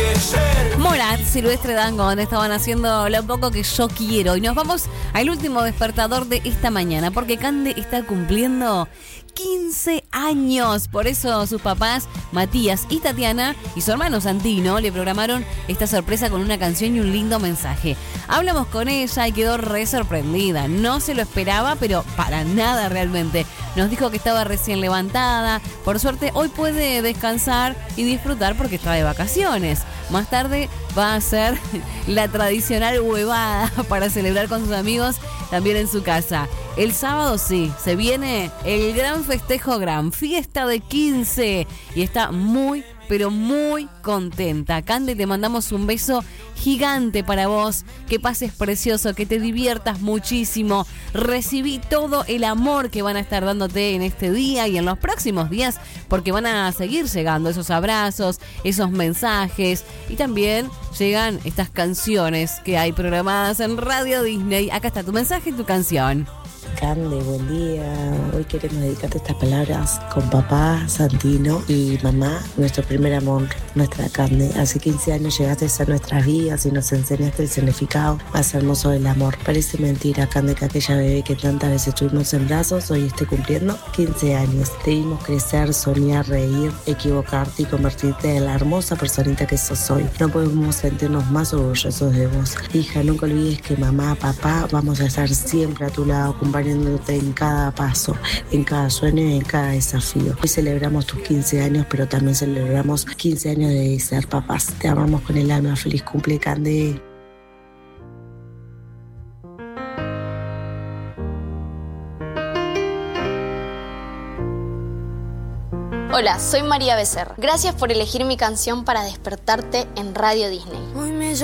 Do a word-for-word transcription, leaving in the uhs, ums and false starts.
Morat, Silvestre Dangond estaban haciendo lo poco que yo quiero. Y nos vamos al último despertador de esta mañana, porque Cande está cumpliendo quince años. Por eso sus papás, Matías y Tatiana, y su hermano Santino, le programaron esta sorpresa con una canción y un lindo mensaje. Hablamos con ella y quedó re sorprendida. No se lo esperaba, pero para nada realmente. Nos dijo que estaba recién levantada. Por suerte, hoy puede descansar y disfrutar porque está de vacaciones. Más tarde va a hacer la tradicional huevada para celebrar con sus amigos también en su casa. El sábado sí, se viene el gran festejo, gran fiesta de quince y está muy, pero muy contenta. Cande, te mandamos un beso gigante para vos, que pases precioso, que te diviertas muchísimo. Recibí todo el amor que van a estar dándote en este día y en los próximos días, porque van a seguir llegando esos abrazos, esos mensajes y también llegan estas canciones que hay programadas en Radio Disney. Acá está tu mensaje y tu canción. Cande, buen día. Hoy queremos dedicarte estas palabras con papá, Santino y mamá, nuestro primer amor, nuestra Cande. Hace quince años llegaste a nuestras vidas y nos enseñaste el significado más hermoso del amor. Parece mentira, Cande, que aquella bebé que tantas veces tuvimos en brazos hoy esté cumpliendo quince años. Te vimos crecer, soñar, reír, equivocarte y convertirte en la hermosa personita que sos hoy. No podemos sentirnos más orgullosos de vos. Hija, nunca olvides que mamá, papá, vamos a estar siempre a tu lado, acompañándote en cada paso, en cada sueño y en cada desafío. Hoy celebramos tus quince años, pero también celebramos quince años de ser papás. Te amamos con el alma. Feliz cumple, Cande. Hola, soy María Becerra. Gracias por elegir mi canción para despertarte en Radio Disney.